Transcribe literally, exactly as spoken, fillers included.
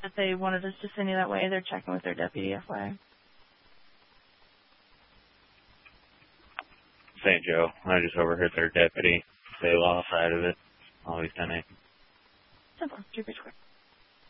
that they wanted us to send you that way. They're checking with their deputy, F Y I. Saint Joe. I just overheard their deputy say lost sight of it. Always done it. Simple. Super quick.